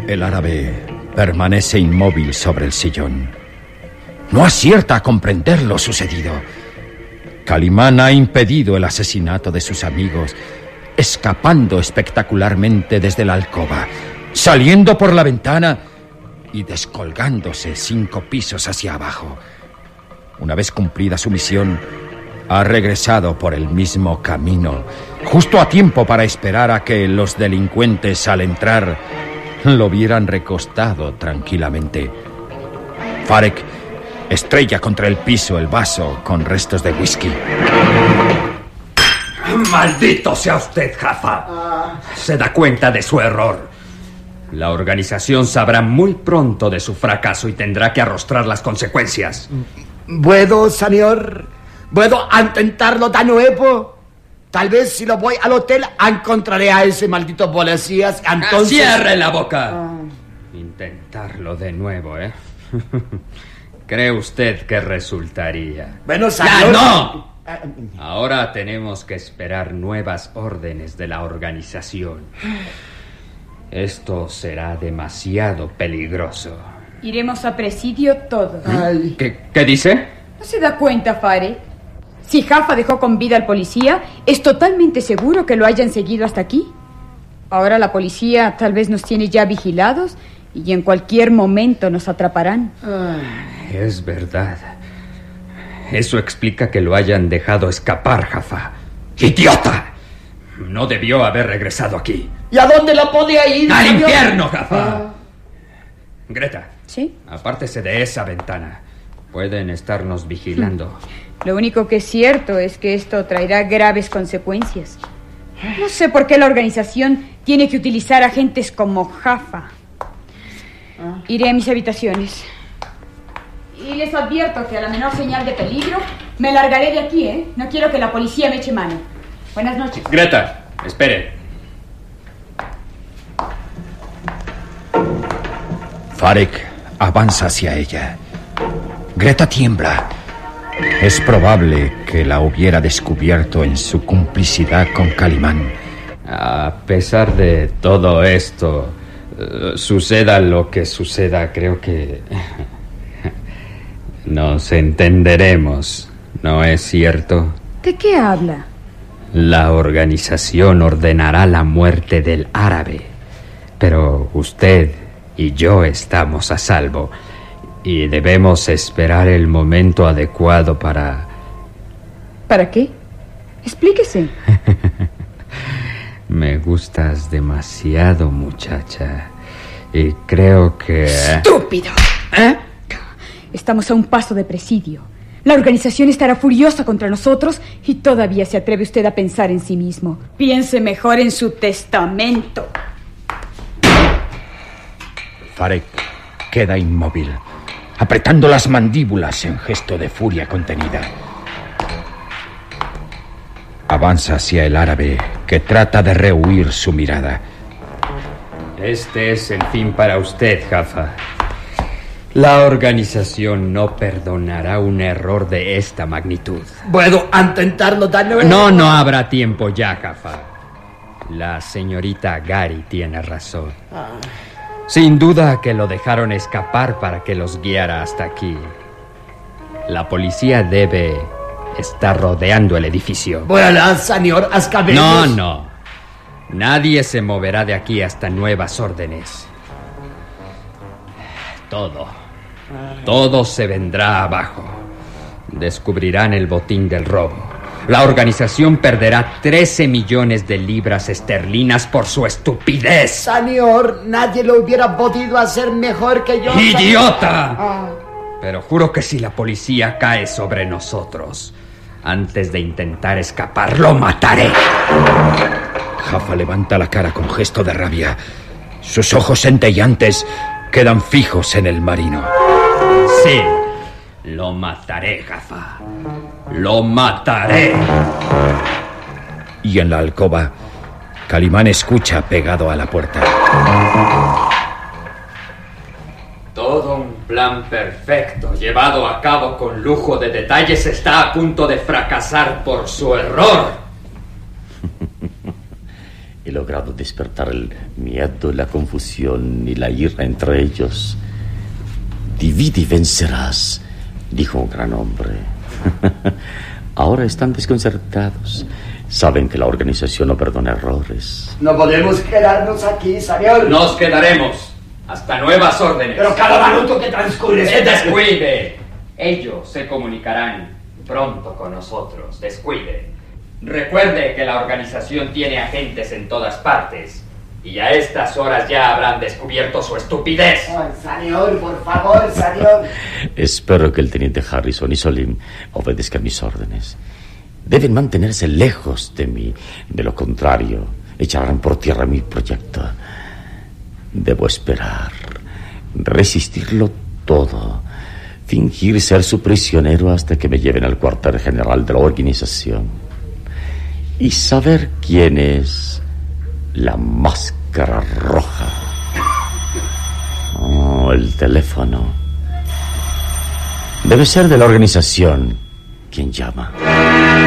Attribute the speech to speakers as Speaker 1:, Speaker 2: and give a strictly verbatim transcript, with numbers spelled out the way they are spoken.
Speaker 1: El árabe permanece inmóvil sobre el sillón. No acierta a comprender lo sucedido. Calimán ha impedido el asesinato de sus amigos, escapando espectacularmente desde la alcoba, saliendo por la ventana y descolgándose cinco pisos hacia abajo. Una vez cumplida su misión, ha regresado por el mismo camino, justo a tiempo para esperar a que los delincuentes, al entrar, lo vieran recostado tranquilamente. Farek estrella contra el piso el vaso con restos de whisky.
Speaker 2: ¡Maldito sea usted, Jaffa! Se da cuenta de su error. La organización sabrá muy pronto de su fracaso y tendrá que arrostrar las consecuencias.
Speaker 3: ¿Puedo, señor? ¿Puedo intentarlo de nuevo? Tal vez si lo voy al hotel encontraré a ese maldito policías. Entonces...
Speaker 2: ¡Cierre la boca! Ah. Intentarlo de nuevo, ¿eh? ¿Cree usted que resultaría?
Speaker 3: Bueno, señor...
Speaker 2: ¡Ya no! Ahora tenemos que esperar nuevas órdenes de la organización. Esto será demasiado peligroso.
Speaker 4: Iremos a presidio todos.
Speaker 2: Ay. ¿Qué, ¿Qué dice?
Speaker 4: ¿No se da cuenta, Farek? Si Jaffa dejó con vida al policía, es totalmente seguro que lo hayan seguido hasta aquí. Ahora la policía tal vez nos tiene ya vigilados y en cualquier momento nos atraparán.
Speaker 2: Ay, es verdad. Eso explica que lo hayan dejado escapar, Jaffa. ¡Idiota! No debió haber regresado aquí.
Speaker 3: ¿Y a dónde lo podía ir?
Speaker 2: ¡Al señor? Infierno, Jaffa! Ah. Greta.
Speaker 4: ¿Sí?
Speaker 2: Apártese de esa ventana. Pueden estarnos vigilando.
Speaker 4: Lo único que es cierto es que esto traerá graves consecuencias. No sé por qué la organización tiene que utilizar agentes como Jaffa. Iré a mis habitaciones. Y les advierto que a la menor señal de peligro me largaré de aquí, ¿eh? No quiero que la policía me eche mano. Buenas noches.
Speaker 2: Greta, espere.
Speaker 1: Farek avanza hacia ella. Greta tiembla. Es probable que la hubiera descubierto en su complicidad con Calimán.
Speaker 2: A pesar de todo esto, uh, suceda lo que suceda, creo que nos entenderemos, ¿no es cierto?
Speaker 4: ¿De qué habla?
Speaker 2: La organización ordenará la muerte del árabe, pero usted y yo estamos a salvo. Y debemos esperar el momento adecuado para...
Speaker 4: ¿Para qué? Explíquese.
Speaker 2: Me gustas demasiado, muchacha. Y creo que...
Speaker 4: ¡Estúpido! ¿Eh? Estamos a un paso de presidio. La organización estará furiosa contra nosotros y todavía se atreve usted a pensar en sí mismo. Piense mejor en su testamento.
Speaker 1: Farek queda inmóvil, apretando las mandíbulas en gesto de furia contenida. Avanza hacia el árabe, que trata de rehuir su mirada.
Speaker 2: Este es el fin para usted, Jaffa. La organización no perdonará un error de esta magnitud.
Speaker 3: ¿Puedo intentarlo de nuevo?
Speaker 2: No, no habrá tiempo ya, Jaffa. La señorita Gary tiene razón. Ah. Sin duda que lo dejaron escapar para que los guiara hasta aquí. La policía debe estar rodeando el edificio.
Speaker 3: Bueno, señor, escapemos.
Speaker 2: No, no. Nadie se moverá de aquí hasta nuevas órdenes. Todo, todo se vendrá abajo. Descubrirán el botín del robo. La organización perderá trece millones de libras esterlinas por su estupidez.
Speaker 3: Señor, nadie lo hubiera podido hacer mejor que yo.
Speaker 2: ¡Idiota! Ah. Pero juro que si la policía cae sobre nosotros, antes de intentar escapar, lo mataré.
Speaker 1: Jaffa levanta la cara con gesto de rabia. Sus ojos centellantes quedan fijos en el marino.
Speaker 2: Sí, lo mataré, Jaffa. ¡Lo mataré!
Speaker 1: Y en la alcoba, Calimán escucha pegado a la puerta.
Speaker 2: Todo un plan perfecto, llevado a cabo con lujo de detalles, está a punto de fracasar por su error.
Speaker 5: He logrado despertar el miedo, la confusión y la ira entre ellos. Divide y vencerás, dijo un gran hombre. Ahora están desconcertados. Saben que la organización no perdona errores.
Speaker 3: No podemos quedarnos aquí, señor.
Speaker 2: Nos quedaremos hasta nuevas órdenes.
Speaker 3: Pero cada minuto que transcurre...
Speaker 2: ¡Se descuide! Ellos se comunicarán pronto con nosotros. Descuide. Recuerde que la organización tiene agentes en todas partes. Y a estas horas ya habrán descubierto su estupidez.
Speaker 3: Oh, señor, por favor, señor.
Speaker 5: Espero que el teniente Harrison y Solim obedezcan mis órdenes. Deben mantenerse lejos de mí. De lo contrario, echarán por tierra mi proyecto. Debo esperar, resistirlo todo, fingir ser su prisionero hasta que me lleven al cuartel general de la organización y saber quién es la máscara roja. Oh, el teléfono. Debe ser de la organización quien llama.